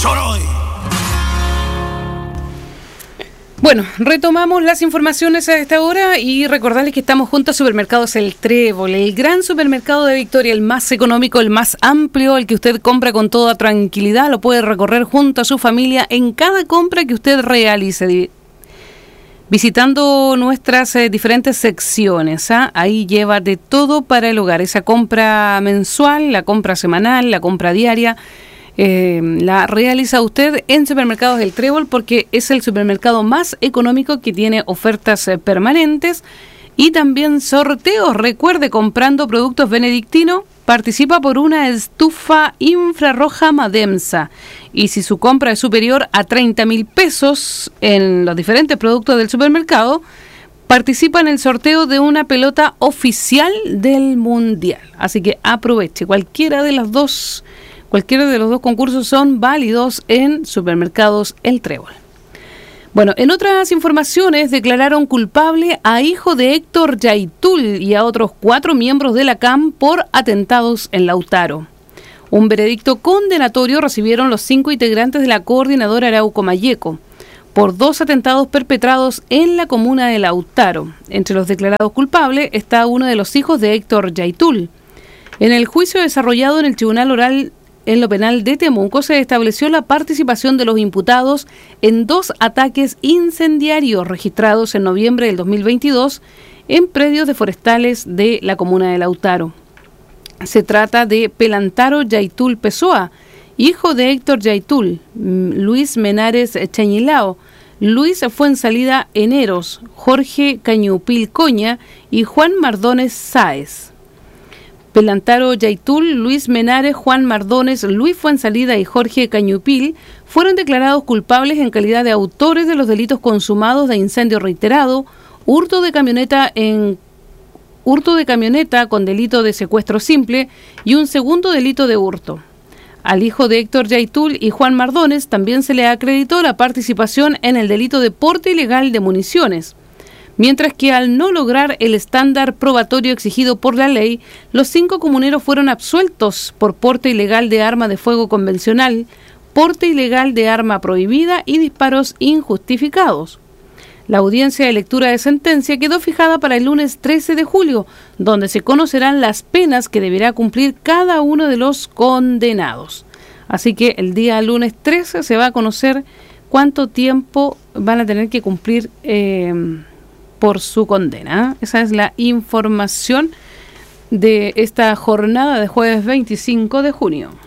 Choroy. Bueno, retomamos las informaciones a esta hora y recordarles que estamos junto a Supermercados El Trébol, el gran supermercado de Victoria, el más económico, el más amplio, el que usted compra con toda tranquilidad, lo puede recorrer junto a su familia en cada compra que usted realice, visitando nuestras diferentes secciones. Ahí lleva de todo para el hogar, esa compra mensual, la compra semanal, la compra diaria. La realiza usted en Supermercados del Trébol porque es el supermercado más económico que tiene ofertas permanentes y también sorteos. Recuerde, comprando productos Benedictino, participa por una estufa infrarroja Mademsa, y si su compra es superior a 30.000 pesos en los diferentes productos del supermercado, participa en el sorteo de una pelota oficial del Mundial. Así que aproveche, cualquiera de los dos concursos son válidos en Supermercados El Trébol. Bueno, en otras informaciones, declararon culpable a hijo de Héctor Yaitul y a otros 4 miembros de la CAM por atentados en Lautaro. Un veredicto condenatorio recibieron los 5 integrantes de la coordinadora Arauco Mayeco por 2 atentados perpetrados en la comuna de Lautaro. Entre los declarados culpables está uno de los hijos de Héctor Yaitul. En el juicio desarrollado en el Tribunal Oral en lo penal de Temuco se estableció la participación de los imputados en 2 ataques incendiarios registrados en noviembre del 2022 en predios de forestales de la comuna de Lautaro. Se trata de Pelantaro Yaitul Pessoa, hijo de Héctor Yaitul, Luis Menares Chañilao, Luis Fuensalida Eneros, Jorge Cañupil Coña y Juan Mardones Sáez. Pelantaro Yaitul, Luis Menares, Juan Mardones, Luis Fuensalida y Jorge Cañupil fueron declarados culpables en calidad de autores de los delitos consumados de incendio reiterado, hurto de camioneta con delito de secuestro simple y un segundo delito de hurto. Al hijo de Héctor Yaitul y Juan Mardones también se le acreditó la participación en el delito de porte ilegal de municiones. Mientras que al no lograr el estándar probatorio exigido por la ley, los 5 comuneros fueron absueltos por porte ilegal de arma de fuego convencional, porte ilegal de arma prohibida y disparos injustificados. La audiencia de lectura de sentencia quedó fijada para el lunes 13 de julio, donde se conocerán las penas que deberá cumplir cada uno de los condenados. Así que el día lunes 13 se va a conocer cuánto tiempo van a tener que cumplir por su condena. Esa es la información de esta jornada de jueves 25 de junio.